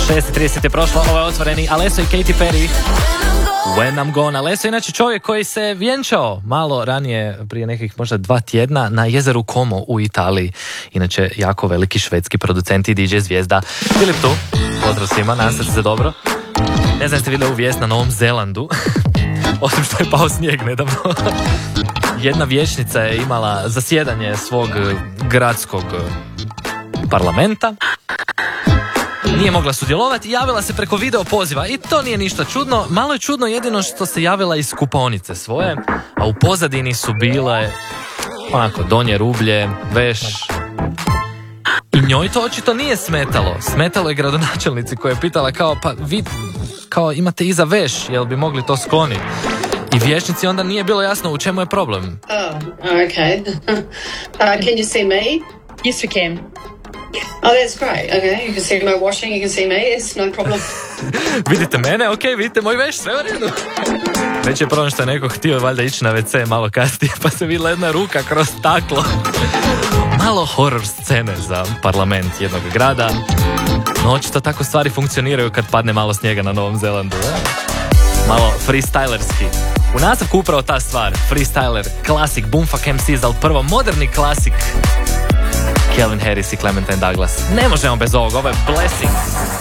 6:30 je prošlo, ovo je otvoreni Alesso i Katy Perry. When I'm Gone. Alesso, inače čovjek koji se vjenčao malo ranije, prije nekih možda 2 tjedna, na jezeru Como u Italiji. Inače, jako veliki švedski producent i DJ zvijezda. Filip tu, pozdrav svima, nadam se da ste dobro. Ne znam, ste vidjeli ovu vijest na Novom Zelandu, osim što je pao snijeg nedavno. Jedna vijećnica je imala zasjedanje svog gradskog parlamenta. Nije mogla sudjelovati i javila se preko video poziva i to nije ništa čudno. Malo je čudno jedino što se javila iz kupaonice svoje, a u pozadini su bile onako donje rublje, veš. I njoj to očito nije smetalo. Smetalo je gradonačelnici koja je pitala kao, pa vi kao imate iza veš, jel bi mogli to skloniti? I vijećnici onda nije bilo jasno u čemu je problem. Oh, okay. Can you see me? Yes, we can. Oh, that's great. Okay, you can see my washing, you can see me. Yes, no problem. Vidite mene, ok, vidite moj veš, sve u redu. Već je problem što je neko htio valjda ići na WC malo kasnije, pa se vidjela jedna ruka kroz staklo. Malo horror scene za parlament jednog grada. No, očito tako stvari funkcioniraju kad padne malo snijega na Novom Zelandu. Malo freestylerski. U nastavku upravo ta stvar, freestyler, klasik, Boomfuck MCs, ali prvo moderni klasik, Calvin Harris i Clementine Douglas. Ne možemo bez ovog, ovo je Blessing.